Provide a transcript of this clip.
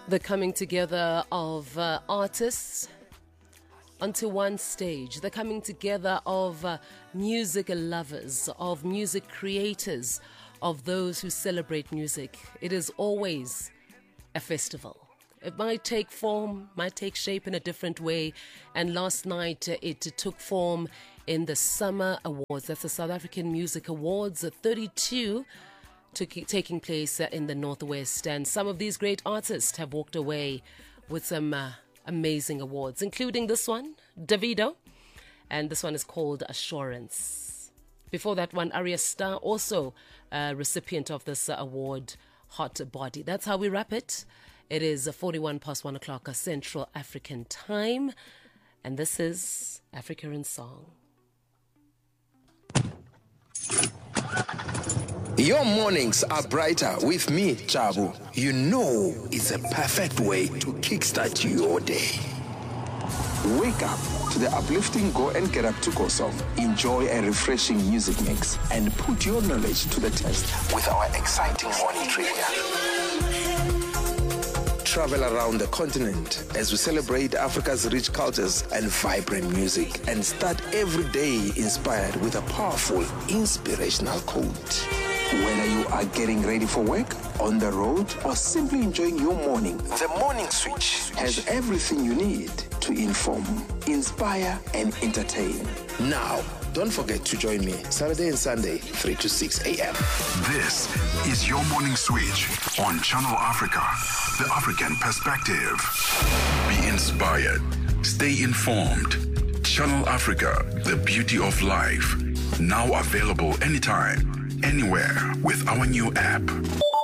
The coming together of artists onto one stage, the coming together of music lovers, of music creators, of those who celebrate music. It is always a festival. It might take form, might take shape in a different way. And last night it took form in the Summer Awards. That's the South African Music Awards, 32 taking place in the Northwest. And some of these great artists have walked away with some amazing awards, including this one, Davido. And this one is called Assurance. Before that one, Arya Star, also a recipient of this award, Hot Body. That's how we wrap it. It is 41 past 1 o'clock Central African time. And this is Africa in Song. Your mornings are brighter with me, Chabu. You know it's a perfect way to kickstart your day. Wake up to the uplifting Go and Get Up to Go song. Enjoy a refreshing music mix and put your knowledge to the test with our exciting morning trivia. Travel around the continent as we celebrate Africa's rich cultures and vibrant music, and start every day inspired with a powerful, inspirational quote. Whether you are getting ready for work, on the road, or simply enjoying your morning, the Morning Switch has everything you need to inform, inspire, and entertain. Now, don't forget to join me Saturday and Sunday, 3 to 6 a.m. This is your Morning Switch on Channel Africa, the African perspective. Be inspired. Stay informed. Channel Africa, the beauty of life. Now available anytime, anywhere with our new app.